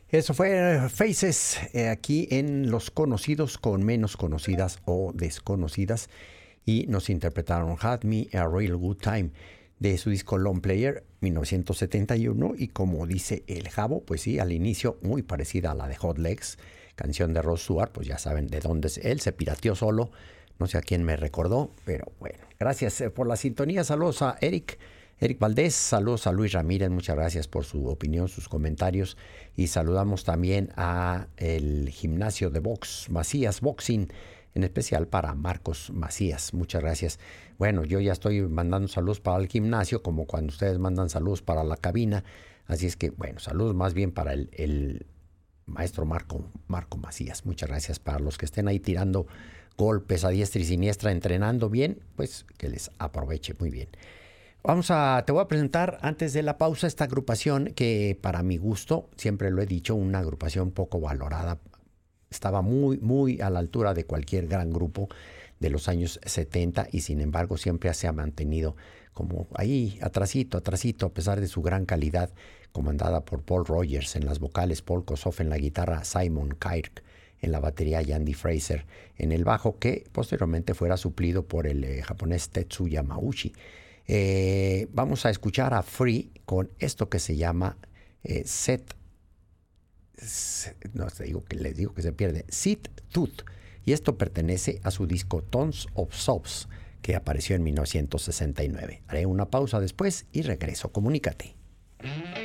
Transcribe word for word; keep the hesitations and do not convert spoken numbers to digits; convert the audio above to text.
Eso fue Faces, eh, aquí en Los Conocidos con Menos Conocidas o Desconocidas, y nos interpretaron Had Me a Real Good Time de su disco Long Player mil novecientos setenta y uno, y como dice el Jabo, pues sí, al inicio muy parecida a la de Hot Legs, canción de Rod Stewart, pues ya saben de dónde es él, se pirateó solo, no sé a quién me recordó, pero bueno, gracias por la sintonía, saludos a Eric. Eric Valdés, saludos a Luis Ramírez, muchas gracias por su opinión, sus comentarios, y saludamos también a el gimnasio de box Macías Boxing, en especial para Marcos Macías, muchas gracias. Bueno, yo ya estoy mandando saludos para el gimnasio, como cuando ustedes mandan saludos para la cabina, así es que, bueno, saludos más bien para el, el maestro Marco, Marco Macías, muchas gracias. Para los que estén ahí tirando golpes a diestra y siniestra, entrenando bien, pues que les aproveche muy bien. Vamos a, te voy a presentar antes de la pausa esta agrupación que para mi gusto, siempre lo he dicho, una agrupación poco valorada. Estaba muy, muy a la altura de cualquier gran grupo de los años setenta y sin embargo siempre se ha mantenido como ahí, atrasito, atrasito, a pesar de su gran calidad, comandada por Paul Rogers en las vocales, Paul Kossoff en la guitarra, Simon Kirk en la batería y Andy Fraser en el bajo, que posteriormente fuera suplido por el eh, japonés Tetsuya Mauchi. Eh, vamos a escuchar a Free con esto que se llama eh, Set, set, no te digo que les digo que se pierde, Sit Tooth, y esto pertenece a su disco Tons of Sobs, que apareció en mil novecientos sesenta y nueve. Haré una pausa después y regreso. Comunícate.